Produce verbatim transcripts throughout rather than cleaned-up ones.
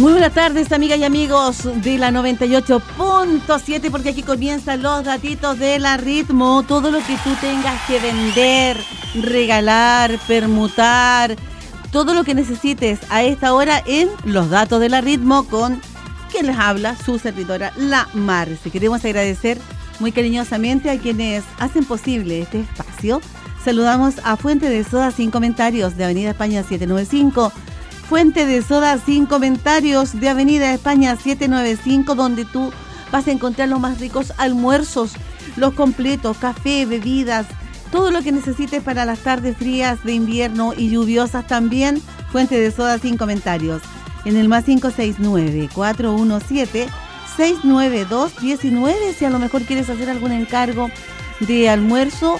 Muy buenas tardes, amigas y amigos de la noventa y ocho punto siete, porque aquí comienzan los datitos de la Ritmo. Todo lo que tú tengas que vender, regalar, permutar, todo lo que necesites a esta hora en los datos de la Ritmo, con quien les habla, su servidora, la Marce. Queremos agradecer muy cariñosamente a quienes hacen posible este espacio. Saludamos a Fuente de Soda Sin Comentarios de Avenida España setecientos noventa y cinco. Fuente de Soda Sin Comentarios de Avenida España setecientos noventa y cinco, donde tú vas a encontrar los más ricos almuerzos, los completos, café, bebidas, todo lo que necesites para las tardes frías de invierno y lluviosas también. Fuente de Soda Sin Comentarios. En el más cinco seis nueve, cuatro uno siete, seis nueve dos uno nueve, si a lo mejor quieres hacer algún encargo de almuerzo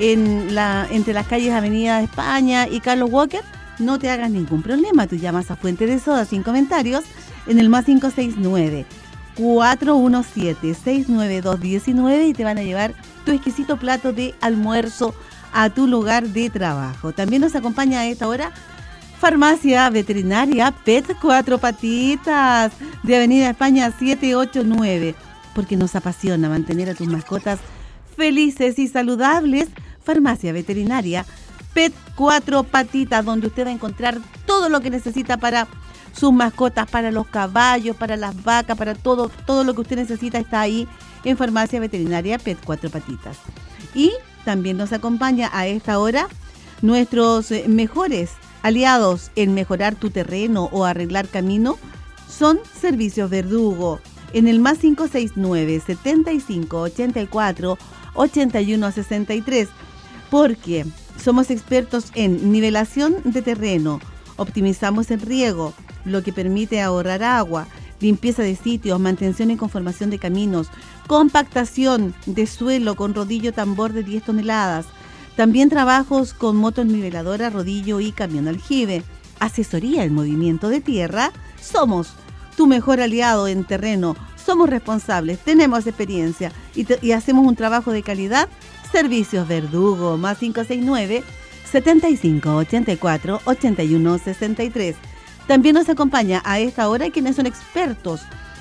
en la entre las calles Avenida España y Carlos Walker, no te hagas ningún problema. Tú llamas a Fuente de Soda Sin Comentarios en el más cinco seis nueve, cuatro uno siete, seis nueve dos uno nueve y te van a llevar tu exquisito plato de almuerzo a tu lugar de trabajo. También nos acompaña a esta hora Farmacia Veterinaria Pet Cuatro Patitas de Avenida España setecientos ochenta y nueve, porque nos apasiona mantener a tus mascotas felices y saludables. Farmacia Veterinaria Pet Cuatro Patitas, donde usted va a encontrar todo lo que necesita para sus mascotas, para los caballos, para las vacas, para todo, todo lo que usted necesita está ahí en Farmacia Veterinaria Pet Cuatro Patitas. Y también nos acompaña a esta hora nuestros mejores aliados en mejorar tu terreno o arreglar camino son Servicios Verdugo. En el más cinco seis nueve, setenta y cinco, ochenta y cuatro, ochenta y uno sesenta y tres, porque somos expertos en nivelación de terreno, optimizamos el riego, lo que permite ahorrar agua, limpieza de sitios, mantención y conformación de caminos, compactación de suelo con rodillo tambor de diez toneladas, también trabajos con motos niveladoras, rodillo y camión aljibe, asesoría en movimiento de tierra. Somos tu mejor aliado en terreno, somos responsables, tenemos experiencia y, te, y hacemos un trabajo de calidad. Servicios Verdugo, más cinco seis nueve, setenta y cinco, ochenta y cuatro, ochenta y uno sesenta y tres. También nos acompaña a esta hora quienes son expertos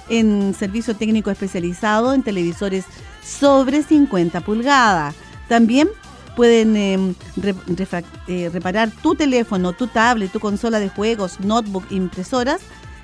en servicio técnico especializado en televisores sobre cincuenta pulgadas. También pueden eh, re, refra, eh, reparar tu teléfono, tu tablet, tu consola de juegos, notebook, impresoras.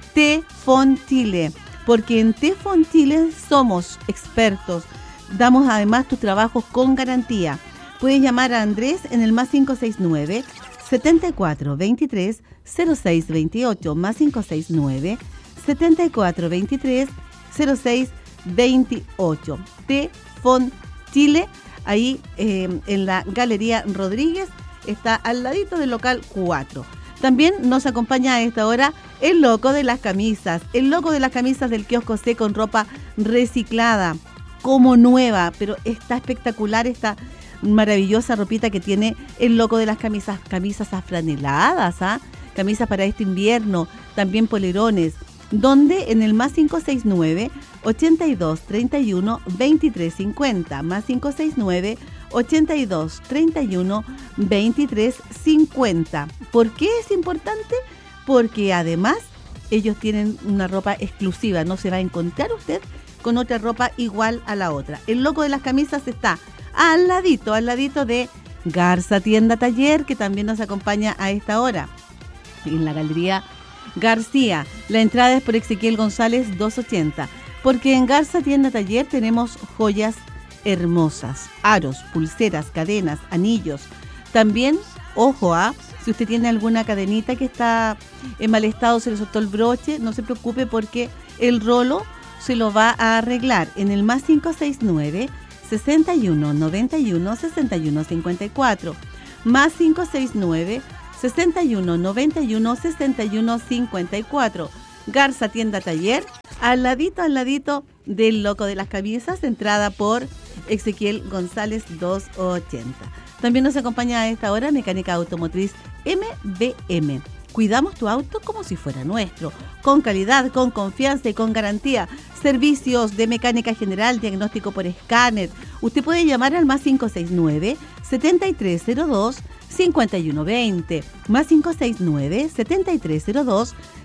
Tefon Chile, porque en Tefon Chile somos expertos. Damos además tus trabajos con garantía. Puedes llamar a Andrés en el más cinco seis nueve, setenta y cuatro, veintitrés, cero seis veintiocho, más cinco seis nueve, setenta y cuatro, veintitrés, cero seis veintiocho. Tefon Chile, ahí eh, en la Galería Rodríguez, está al ladito del local cuatro. También nos acompaña a esta hora el loco de las camisas, el loco de las camisas del kiosco C, con ropa reciclada, como nueva, pero está espectacular esta maravillosa ropita que tiene el loco de las camisas, camisas afraneladas, ¿ah? Camisas para este invierno, también polerones, donde en el más cinco seis nueve, ochenta y dos, treinta y uno, veintitrés cincuenta, más cinco seis nueve, ochenta y dos, treinta y uno, veintitrés cincuenta. ¿Por qué es importante? Porque además ellos tienen una ropa exclusiva, no se va a encontrar usted con otra ropa igual a la otra. El loco de las camisas está al ladito, al ladito de Garza Tienda Taller, que también nos acompaña a esta hora, en la Galería García. La entrada es por Ezequiel González doscientos ochenta, porque en Garza Tienda Taller tenemos joyas hermosas, aros, pulseras, cadenas, anillos. También, ojo, a, si usted tiene alguna cadenita que está en mal estado, se le soltó el broche, no se preocupe, porque el rolo se lo va a arreglar en el más cinco seis nueve, sesenta y uno, noventa y uno, sesenta y uno cincuenta y cuatro, más cinco seis nueve, sesenta y uno, noventa y uno, sesenta y uno cincuenta y cuatro. Garza Tienda Taller, al ladito, al ladito del loco de las camisas, entrada por Ezequiel González doscientos ochenta. También nos acompaña a esta hora Mecánica Automotriz M B M. Cuidamos tu auto como si fuera nuestro, con calidad, con confianza y con garantía. Servicios de mecánica general, diagnóstico por escáner. Usted puede llamar al más cinco seis nueve, setenta y tres cero dos, cincuenta y uno veinte, más cinco seis nueve, setenta y tres cero dos,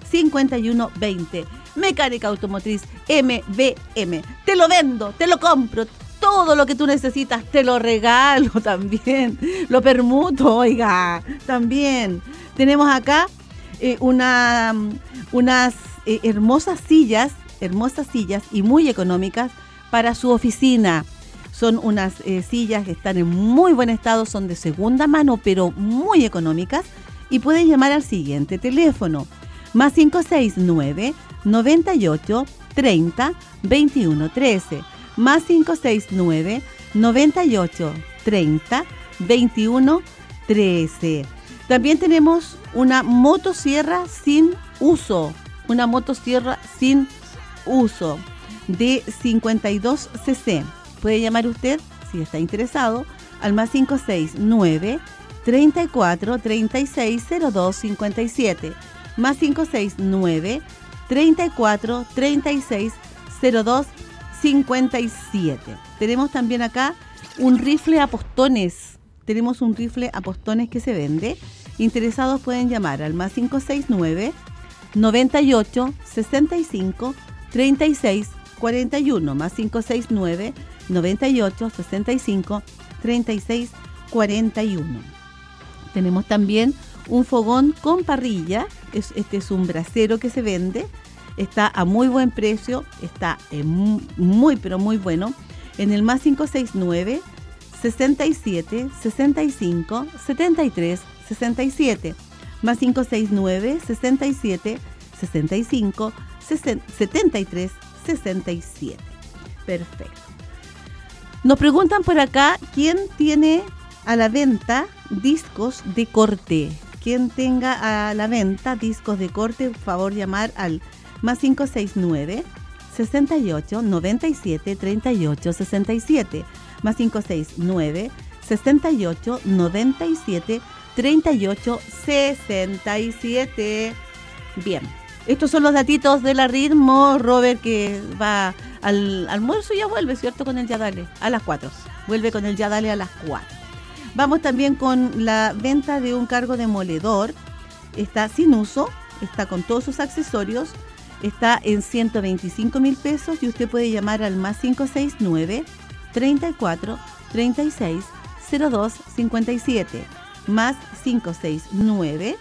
cincuenta y uno veinte. Mecánica Automotriz M V M. Te lo vendo, te lo compro. Todo lo que tú necesitas te lo regalo también. Lo permuto, oiga, también. Tenemos acá eh, una, unas eh, hermosas sillas, hermosas sillas y muy económicas para su oficina. Son unas eh, sillas que están en muy buen estado, son de segunda mano, pero muy económicas. Y pueden llamar al siguiente teléfono, más cinco seis nueve, noventa y ocho, treinta, veintiuno trece. Más cinco seis nueve, noventa y ocho, treinta, veintiuno trece. También tenemos una motosierra sin uso, una motosierra sin uso de cincuenta y dos cc. Puede llamar usted, si está interesado, al más cinco seis nueve, treinta y cuatro, treinta y seis, cero dos, cincuenta y siete. Más cinco seis nueve, treinta y cuatro, treinta y seis, cero dos, cincuenta y siete. Tenemos también acá un rifle a postones. Tenemos un rifle a postones que se vende. Interesados pueden llamar al más cinco seis nueve, noventa y ocho, sesenta y cinco, treinta y seis, cuarenta y uno. Más cinco seis nueve, noventa y ocho, sesenta y cinco, treinta y seis, cuarenta y uno. Tenemos también un fogón con parrilla. Es, este es un brasero que se vende. Está a muy buen precio, está en muy, pero muy bueno. En el más cinco seis nueve, sesenta y siete, sesenta y cinco, setenta y tres, sesenta y siete. Más cinco seis nueve, sesenta y siete, sesenta y cinco, setenta y tres, sesenta y siete. Perfecto. Nos preguntan por acá, ¿quién tiene a la venta discos de corte? Quien tenga a la venta discos de corte, por favor llamar al más cinco seis nueve, sesenta y ocho, noventa y siete, treinta y ocho, sesenta y siete. Más cinco seis nueve, sesenta y ocho, noventa y siete, treinta y ocho, sesenta y siete. Bien, estos son los datitos de la Ritmo. Robert, que va al almuerzo y ya vuelve, ¿cierto? Con el Ya Dale a las cuatro. Vuelve con el Ya Dale a las cuatro. Vamos también con la venta de un cargo demoledor. Está sin uso, está con todos sus accesorios. Está en ciento veinticinco mil pesos y usted puede llamar al más cinco seis nueve, treinta y cuatro, treinta y seis, cero dos, cincuenta y siete. Más cinco seis nueve,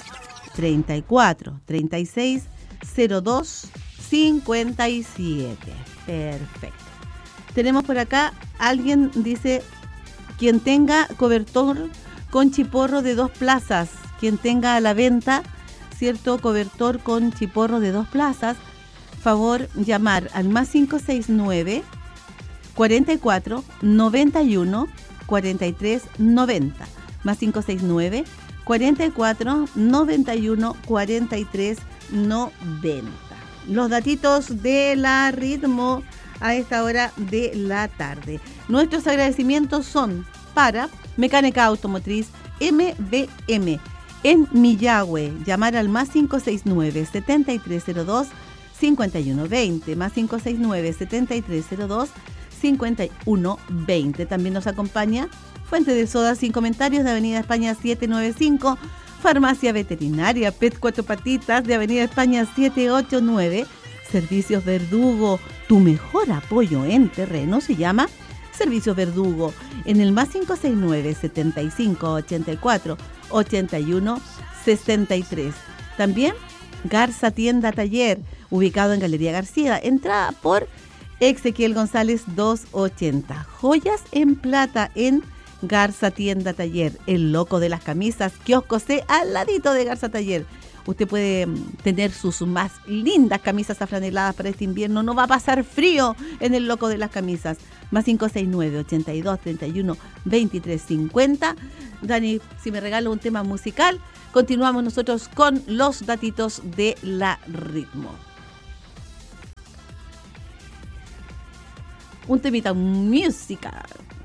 treinta y cuatro, treinta y seis, cero dos, cincuenta y siete. Perfecto. Tenemos por acá, alguien dice, quien tenga cobertor con chiporro de dos plazas, quien tenga a la venta, cierto, cobertor con chiporro de dos plazas, favor llamar al más cinco seis nueve, cuarenta y cuatro, noventa y uno, cuarenta y tres, noventa. Más cinco seis nueve, cuarenta y cuatro, noventa y uno, cuarenta y tres, noventa. Los datitos de la Ritmo a esta hora de la tarde. Nuestros agradecimientos son para Mecánica Automotriz M V M en Millahue. Llamar al más cinco seis nueve, setenta y tres cero dos, cincuenta y uno veinte. Más cinco seis nueve, setenta y tres cero dos, cincuenta y uno veinte. También nos acompaña Fuente de Soda sin Comentarios de Avenida España setecientos noventa y cinco. Farmacia Veterinaria Pet Cuatro Patitas de Avenida España setecientos ochenta y nueve. Servicios Verdugo, tu mejor apoyo en terreno se llama Servicios Verdugo, en el más cinco seis nueve, setenta y cinco, ochenta y cuatro, ochenta y uno, sesenta y tres. También Garza Tienda Taller, ubicado en Galería García, entrada por Ezequiel González doscientos ochenta. Joyas en plata en Garza Tienda Taller, el loco de las camisas, kiosco C al ladito de Garza Taller. Usted puede tener sus más lindas camisas afraneladas para este invierno. No va a pasar frío en el loco de las camisas. Más cinco seis nueve, ochenta y dos, treinta y uno, veintitrés, cincuenta. Dani, si me regala un tema musical, continuamos nosotros con los datitos de la Ritmo. Un temita musical.